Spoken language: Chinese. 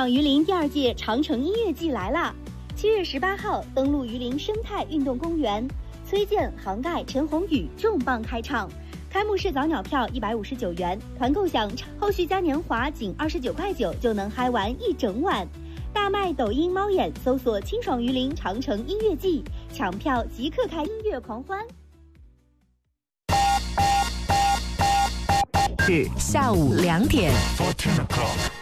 爽榆林第2届长城音乐季来啦！7月18号登陆榆林生态运动公园，崔健、杭盖、陈鸿宇重磅开唱。开幕式早鸟票159元，团购享后续嘉年华仅29.9块就能嗨完一整晚。大麦抖音猫眼搜索清爽榆林长城音乐季，抢票即刻开音乐狂欢。 是下午2点。